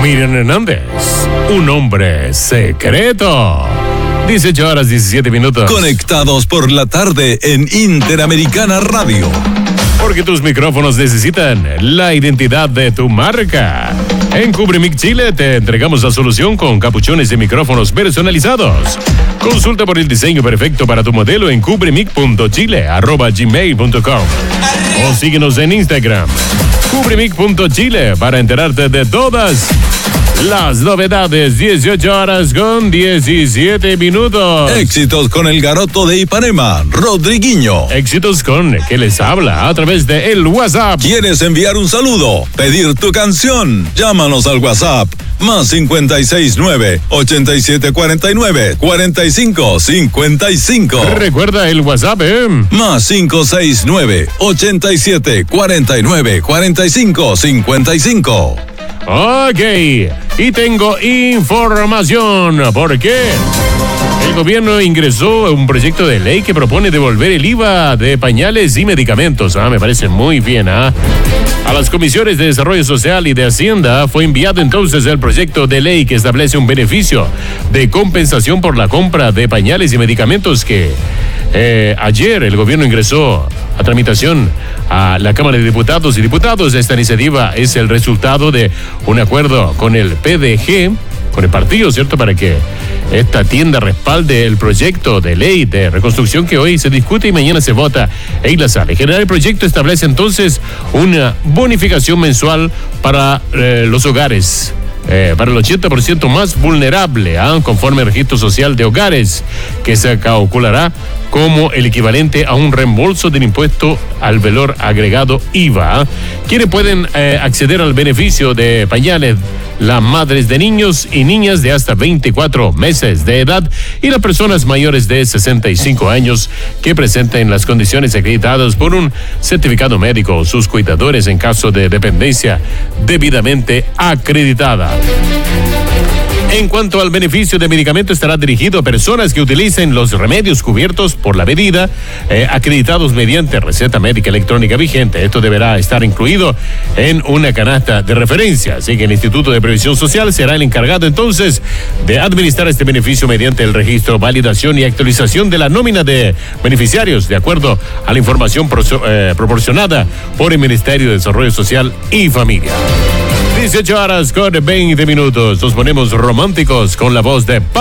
Miriam Hernández, un hombre secreto. 18 horas 17 minutos. Conectados por la tarde en Interamericana Radio. Porque tus micrófonos necesitan la identidad de tu marca. En Cubrimic Chile te entregamos la solución con capuchones y micrófonos personalizados. Consulta por el diseño perfecto para tu modelo en cubrimic.chile@gmail.com o síguenos en Instagram cubrimic.chile para enterarte de todas las novedades. 18 horas con 17 minutos. Éxitos con el garoto de Ipanema, Rodriguinho. Éxitos con que les habla a través de el WhatsApp. ¿Quieres enviar un saludo? ¿Pedir tu canción? Llámanos al WhatsApp más 569-8749-4555. Recuerda el WhatsApp, Más 569-8749-4555. Ok, y tengo información. ¿Por qué? El gobierno ingresó un proyecto de ley que propone devolver el IVA de pañales y medicamentos. Me parece muy bien. A las comisiones de Desarrollo Social y de Hacienda fue enviado entonces el proyecto de ley que establece un beneficio de compensación por la compra de pañales y medicamentos que ayer el gobierno ingresó a tramitación a la Cámara de Diputados y Diputados. Esta iniciativa es el resultado de un acuerdo con el PDG, con el partido, ¿cierto?, para que esta tienda respalde el proyecto de ley de reconstrucción que hoy se discute y mañana se vota en la sala. En general, el proyecto establece entonces una bonificación mensual para los hogares, para el 80% más vulnerable, conforme al registro social de hogares, que se calculará como el equivalente a un reembolso del impuesto al valor agregado IVA. Quienes pueden acceder al beneficio de pañales: las madres de niños y niñas de hasta 24 meses de edad y las personas mayores de 65 años que presenten las condiciones acreditadas por un certificado médico o sus cuidadores en caso de dependencia debidamente acreditada. En cuanto al beneficio de medicamento, estará dirigido a personas que utilicen los remedios cubiertos por la medida, acreditados mediante receta médica electrónica vigente. Esto deberá estar incluido en una canasta de referencia. Así que el Instituto de Previsión Social será el encargado entonces de administrar este beneficio mediante el registro, validación y actualización de la nómina de beneficiarios, de acuerdo a la información proporcionada por el Ministerio de Desarrollo Social y Familia. 18 horas con 20 minutos. Nos ponemos románticos con la voz de